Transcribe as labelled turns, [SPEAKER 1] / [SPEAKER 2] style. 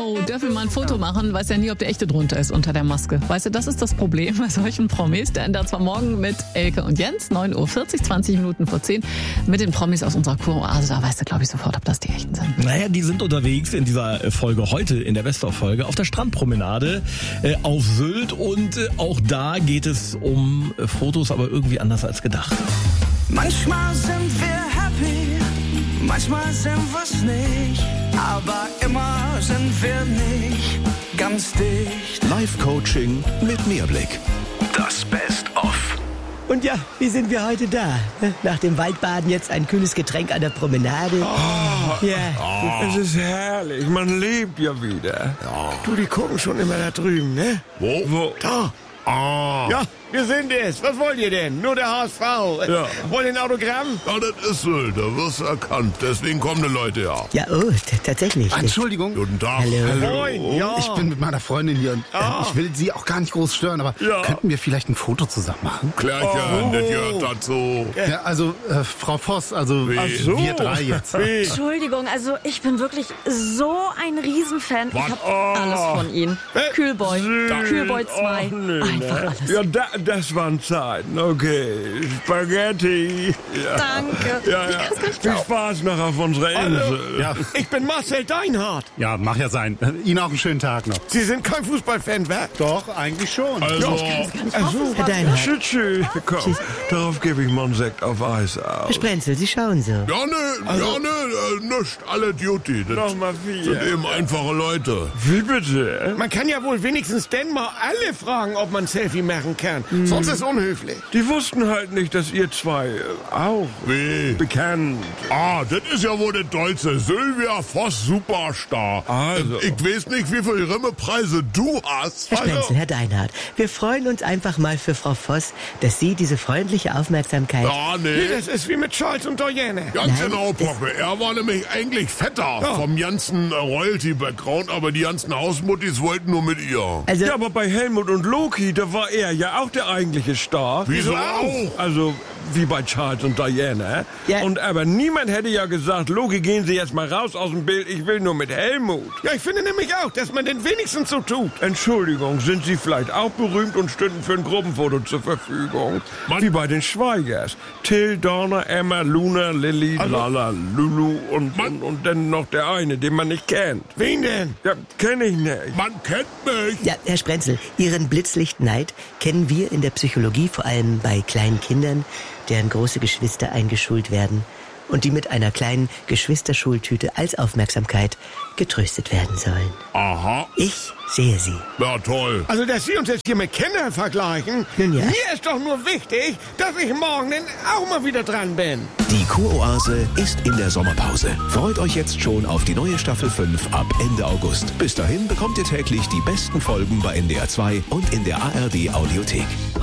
[SPEAKER 1] Oh, dürfen wir mal ein Foto machen? Weiß ja nie, ob der echte drunter ist unter der Maske. Weißt du, das ist das Problem bei solchen Promis. Der ändert zwar morgen mit Elke und Jens, 9:40 Uhr, 20 Minuten vor 10, mit den Promis aus unserer Kuroase. Da weißt du, glaube ich, sofort, ob das die echten sind.
[SPEAKER 2] Naja, die sind unterwegs in dieser Folge heute, in der Best-of-Folge, auf der Strandpromenade auf Sylt. Und auch da geht es um Fotos, aber irgendwie anders als gedacht.
[SPEAKER 3] Manchmal sind wir happy, manchmal sind wir's nicht, aber immer sind wir nicht ganz dicht.
[SPEAKER 4] Live-Coaching mit Mehrblick. Das Best-of.
[SPEAKER 5] Und ja, wie sind wir heute da? Nach dem Waldbaden jetzt ein kühles Getränk an der Promenade.
[SPEAKER 6] Es ist herrlich, man lebt ja wieder.
[SPEAKER 7] Du, die gucken schon immer da drüben, ne?
[SPEAKER 6] Wo?
[SPEAKER 7] Da. Ja, wir sind es. Was wollt ihr denn? Nur der HSV.
[SPEAKER 6] Ja.
[SPEAKER 7] Wollt ihr ein Autogramm?
[SPEAKER 8] Ja, das ist Sylt, da wirst du erkannt. Deswegen kommen die Leute ja.
[SPEAKER 5] Ja, tatsächlich.
[SPEAKER 9] Entschuldigung.
[SPEAKER 8] Guten Tag.
[SPEAKER 5] Hallo.
[SPEAKER 7] Moin, ja.
[SPEAKER 9] Ich bin mit meiner Freundin hier und ich will Sie auch gar nicht groß stören, aber könnten wir vielleicht ein Foto zusammen machen?
[SPEAKER 8] Klärchen, das gehört dazu.
[SPEAKER 9] Ja, also Frau Voss, also wir drei jetzt.
[SPEAKER 10] Entschuldigung, also ich bin wirklich so ein Riesenfan.
[SPEAKER 8] Was?
[SPEAKER 10] Ich hab alles von Ihnen. Kühlboy, Kühlboy 2, einfach alles.
[SPEAKER 6] Ja, das waren Zeiten, okay. Spaghetti. Ja.
[SPEAKER 10] Danke.
[SPEAKER 6] Ja,
[SPEAKER 10] Ich kann's gar nicht
[SPEAKER 6] Viel
[SPEAKER 10] glauben.
[SPEAKER 6] Spaß noch auf unserer Insel.
[SPEAKER 9] Ja.
[SPEAKER 7] Ich bin Marcel Deinhardt.
[SPEAKER 9] Ja, mag ja sein. Ihnen auch einen schönen Tag noch.
[SPEAKER 7] Sie sind kein Fußballfan, wer?
[SPEAKER 9] Doch, eigentlich schon.
[SPEAKER 8] Also,
[SPEAKER 5] Herr Deinhardt.
[SPEAKER 6] Tschüss. Komm, darauf gebe ich mal einen Sekt auf Eis
[SPEAKER 5] Herr
[SPEAKER 6] aus.
[SPEAKER 5] Sprenzel, Sie schauen so.
[SPEAKER 8] nicht alle Duty. Das
[SPEAKER 6] Nochmal
[SPEAKER 8] sind
[SPEAKER 6] 4.
[SPEAKER 8] eben einfache Leute.
[SPEAKER 6] Wie bitte?
[SPEAKER 7] Man kann ja wohl wenigstens denn mal alle fragen, ob man ein Selfie machen kann. Sonst ist unhöflich.
[SPEAKER 6] Die wussten halt nicht, dass ihr zwei auch
[SPEAKER 8] Wie?
[SPEAKER 6] bekannt.
[SPEAKER 8] Das ist ja wohl der Deutsche. Sylvia Voss, Superstar.
[SPEAKER 6] Also.
[SPEAKER 8] Ich weiß nicht, wie viele Rimmepreise du hast.
[SPEAKER 5] Herr Sprenzel, Herr Deinhardt, wir freuen uns einfach mal für Frau Voss, dass Sie diese freundliche Aufmerksamkeit...
[SPEAKER 8] Ja,
[SPEAKER 7] Nee,
[SPEAKER 8] nee.
[SPEAKER 7] das ist wie mit Charles und Diana.
[SPEAKER 8] Ganz
[SPEAKER 5] Nein,
[SPEAKER 8] genau, Poppe. Er war nämlich eigentlich fetter vom ganzen Royalty-Background, aber die ganzen Hausmuttis wollten nur mit ihr.
[SPEAKER 5] Also,
[SPEAKER 6] Ja, aber bei Helmut und Loki, da war er ja auch der eigentliche Star.
[SPEAKER 8] Wieso auch?
[SPEAKER 6] Also, wie bei Charles und Diana.
[SPEAKER 5] Ja.
[SPEAKER 6] Und aber niemand hätte ja gesagt, Loki, gehen Sie jetzt mal raus aus dem Bild, ich will nur mit Helmut.
[SPEAKER 7] Ja, ich finde nämlich auch, dass man den wenigstens so tut.
[SPEAKER 6] Entschuldigung, sind Sie vielleicht auch berühmt und stünden für ein Gruppenfoto zur Verfügung? Wie bei den Schweigers. Till, Donna, Emma, Luna, Lilly, Lala, Lulu und dann noch der eine, den man nicht kennt.
[SPEAKER 7] Wen denn?
[SPEAKER 6] Ja, kenn ich nicht.
[SPEAKER 8] Man kennt mich.
[SPEAKER 5] ja, Herr Sprenzel, Ihren Blitzlichtneid kennen wir in der Psychologie vor allem bei kleinen Kindern, deren große Geschwister eingeschult werden und die mit einer kleinen Geschwisterschultüte als Aufmerksamkeit getröstet werden sollen.
[SPEAKER 8] Aha.
[SPEAKER 5] Ich sehe Sie.
[SPEAKER 8] Ja, toll.
[SPEAKER 7] Also, dass Sie uns jetzt hier mit Kindern vergleichen,
[SPEAKER 5] Nun ja.
[SPEAKER 7] mir ist doch nur wichtig, dass ich morgen dann auch mal wieder dran bin.
[SPEAKER 4] Die Kuroase ist in der Sommerpause. Freut euch jetzt schon auf die neue Staffel 5 ab Ende August. Bis dahin bekommt ihr täglich die besten Folgen bei NDR 2 und in der ARD Audiothek.